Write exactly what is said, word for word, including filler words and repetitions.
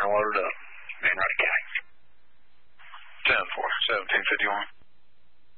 I'm loaded up. Manrattan County. ten four, seventeen fifty-one.